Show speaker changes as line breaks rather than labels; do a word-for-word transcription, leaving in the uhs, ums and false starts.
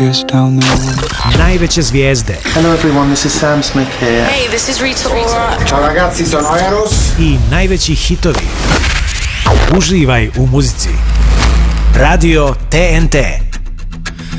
kiss down the road.
Najveće zvijezde.
Hello everyone, this is Sam Smith here.
Hey, this is Rita Ora.
Ciao ragazzi, sono Eros.
I najveći hitovi. Uživaj u muzici. Radio T N T.